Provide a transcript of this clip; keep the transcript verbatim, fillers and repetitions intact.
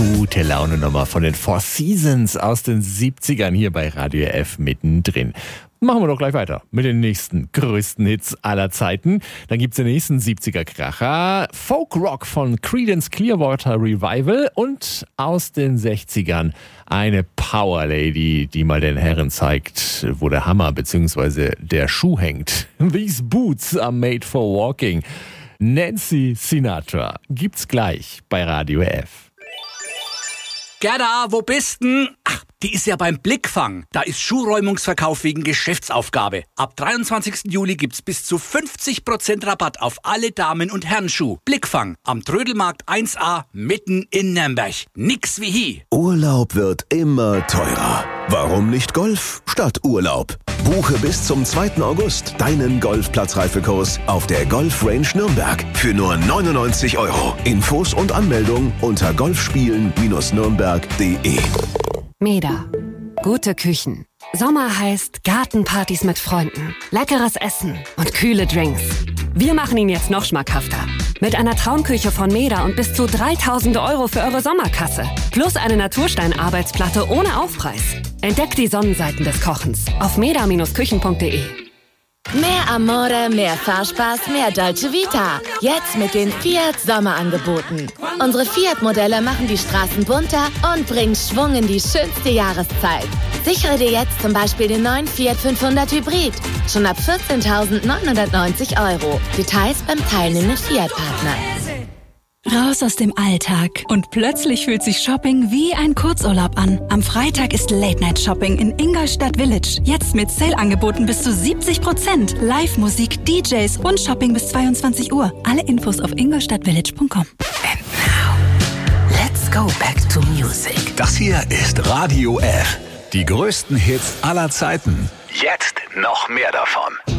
gute Laune-Nummer von den Four Seasons aus den siebzigern hier bei Radio F mittendrin. Machen wir doch gleich weiter mit den nächsten größten Hits aller Zeiten. Dann gibt's den nächsten siebziger-Kracher, Folk Rock von Creedence Clearwater Revival und aus den sechzigern eine Power Lady, die mal den Herren zeigt, wo der Hammer bzw. der Schuh hängt. These boots are made for walking. Nancy Sinatra gibt's gleich bei Radio F. Gerda, wo bist denn? Ach, die ist ja beim Blickfang. Da ist Schuhräumungsverkauf wegen Geschäftsaufgabe. Ab dreiundzwanzigsten Juli gibt's bis zu fünfzig Prozent Rabatt auf alle Damen- und Herrenschuh. Blickfang am Trödelmarkt eins a mitten in Nürnberg. Nix wie hier. Urlaub wird immer teurer. Warum nicht Golf statt Urlaub? Buche bis zum zweiten August deinen Golfplatzreifekurs auf der Golf Range Nürnberg für nur neunundneunzig Euro. Infos und Anmeldung unter golfspielen Nürnberg punkt de. Meda. Gute Küchen. Sommer heißt Gartenpartys mit Freunden, leckeres Essen und kühle Drinks. Wir machen ihn jetzt noch schmackhafter. Mit einer Traumküche von Meda und bis zu dreitausend Euro für eure Sommerkasse. Plus eine Naturstein-Arbeitsplatte ohne Aufpreis. Entdeckt die Sonnenseiten des Kochens auf meda Bindestrich küchen punkt de. Mehr Amore, mehr Fahrspaß, mehr Dolce Vita. Jetzt mit den Fiat Sommerangeboten. Unsere Fiat-Modelle machen die Straßen bunter und bringen Schwung in die schönste Jahreszeit. Sichere dir jetzt zum Beispiel den neuen Fiat fünfhundert Hybrid. Schon ab vierzehntausendneunhundertneunzig Euro. Details beim teilnehmenden Fiat-Partner. Raus aus dem Alltag und plötzlich fühlt sich Shopping wie ein Kurzurlaub an. Am Freitag ist Late-Night-Shopping in Ingolstadt Village. Jetzt mit Sale-Angeboten bis zu siebzig Prozent. Live-Musik, D Js und Shopping bis zweiundzwanzig Uhr. Alle Infos auf ingolstadtvillage punkt com. And now, let's go back to music. Das hier ist Radio F. Die größten Hits aller Zeiten. Jetzt noch mehr davon.